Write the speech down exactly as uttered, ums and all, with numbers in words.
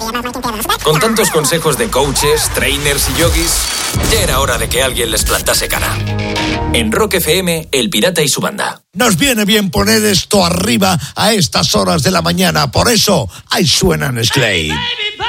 Con tantos consejos de coaches, trainers y yogis, ya era hora de que alguien les plantase cara. En Rock F M, El Pirata y su banda. Nos viene bien poner esto arriba a estas horas de la mañana, por eso ahí suenan Slade.